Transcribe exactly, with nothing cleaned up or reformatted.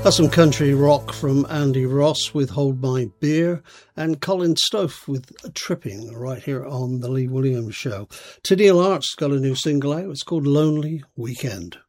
That's some country rock from Andy Ross with Hold My Beer and Colin Stofe with Tripping right here on The Lee Williams Show. Tenille Hart's got a new single out. It's called Lonely Weekend.